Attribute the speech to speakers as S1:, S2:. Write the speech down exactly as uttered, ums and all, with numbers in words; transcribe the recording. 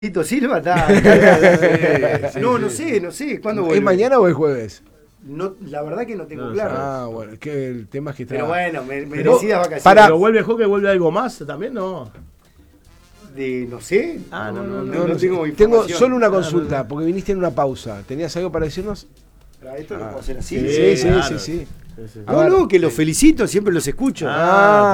S1: Tito Silva está. está- sí, no, no sé, no sé. ¿Cuándo vuelve?
S2: ¿Es mañana o es jueves?
S1: No, la verdad que no tengo
S3: No,
S1: claro.
S2: Ah, bueno, es que el tema es que está...
S1: Pero bueno, me,
S3: Pero-
S1: merecidas vacaciones.
S2: Para-
S3: ¿Pero vuelve Hockey, vuelve algo más también? No.
S1: De, no sé.
S3: Ah, no, no,
S1: no,
S3: no,
S1: no
S2: No, no sé.
S1: tengo
S2: Tengo
S1: información.
S2: solo una
S3: Ah,
S2: consulta,
S3: no, no.
S2: porque viniste en una pausa. ¿Tenías algo para decirnos?
S1: Pero esto lo
S2: Ah.
S1: puedo hacer así.
S2: Sí, sí,
S3: claro.
S2: sí, sí.
S3: Sí, sí.
S2: A
S1: No,
S2: ver.
S1: no, que los felicito, siempre los escucho.
S3: Ah,